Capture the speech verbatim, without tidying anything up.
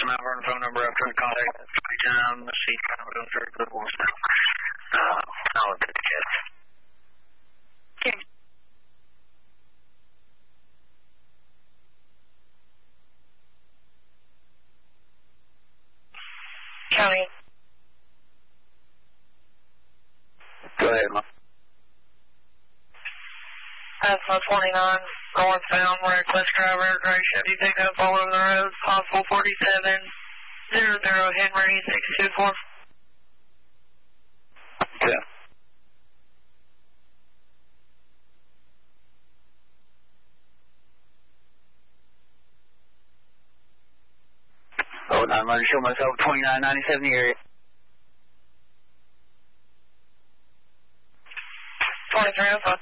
some number and phone number after the contact three times. See, I'm going through the voice now. Uh, I'll look at the kid. Okay. County. Go ahead, Mom. Alpha twenty-nine, northbound, reckless driver, gray Chevy pickup all over the road, possible forty-seven, zero zero Henry, six two four. Yeah. Oh, nine, I'm going to show myself twenty-nine ninety-seven area. twenty-three Alpha.